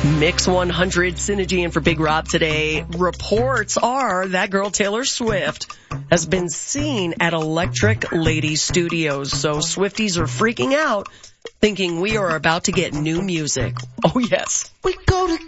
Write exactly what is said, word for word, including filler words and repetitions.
Mix one hundred, Synergy in for Big Rob today. Reports are that girl Taylor Swift has been seen at Electric Lady Studios. So Swifties are freaking out, thinking we are about to get new music. Oh yes. We go to